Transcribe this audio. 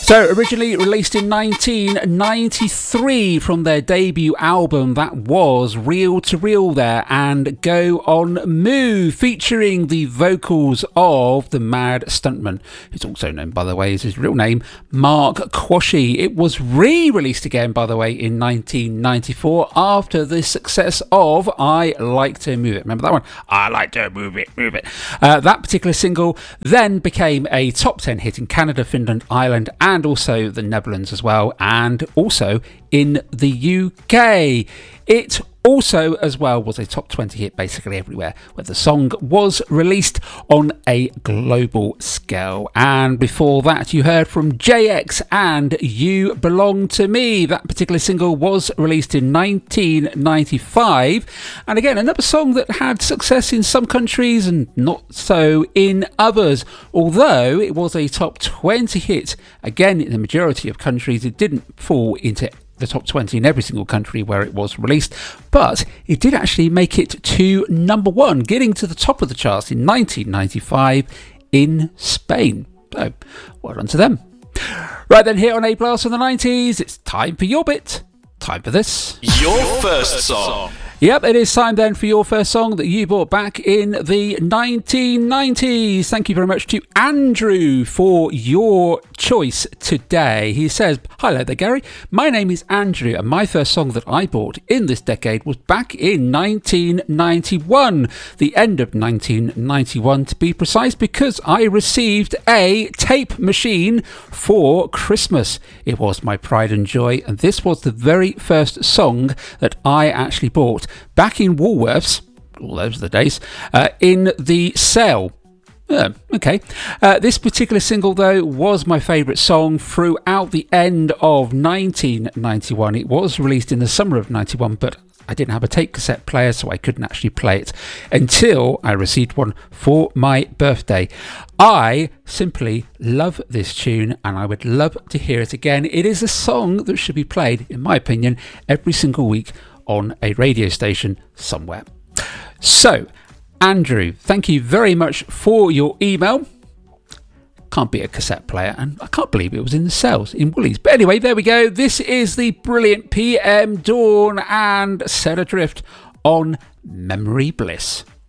So, originally released in 1993 from their debut album, that was Reel to Reel there, and Go On Move, featuring the vocals of the Mad Stuntman, who's also known, by the way, as his real name, Mark Quashie. It was re-released again, by the way, in 1994 after the success of I Like to Move It. Remember that one? I like to move it, move it. That particular single then became a top 10 hit in Canada, Finland, Ireland, and also the Netherlands as well, and also in the UK. It also as well was a top 20 hit basically everywhere where the song was released on a global scale. And before that you heard from JX and You Belong to Me. That particular single was released in 1995, and again another song that had success in some countries and not so in others. Although it was a top 20 hit again in the majority of countries, it didn't fall into the top 20 in every single country where it was released, but it did actually make it to number one, getting to the top of the charts in 1995 in Spain. So, well done to them. Right then, here on A Blast from the 90s, it's time for your bit. Time for this. Your first song. Yep, it is time then for your first song that you bought back in the 1990s. Thank you very much to Andrew for your choice today. He says, "Hello there, Gary. My name is Andrew, and my first song that I bought in this decade was back in 1991, the end of 1991 to be precise, because I received a tape machine for Christmas. It was my pride and joy, and this was the very first song that I actually bought back in Woolworths, all those are the days, in the sale." Okay. This particular single, though, was my favourite song throughout the end of 1991. It was released in the summer of 91, but I didn't have a tape cassette player, so I couldn't actually play it until I received one for my birthday. I simply love this tune, and I would love to hear it again. It is a song that should be played, in my opinion, every single week on a radio station somewhere. So, Andrew, thank you very much for your email. Can't be a cassette player, and I can't believe it was in the sales in Woolies. But anyway, there we go. This is the brilliant PM Dawn and Set Adrift on Memory Bliss.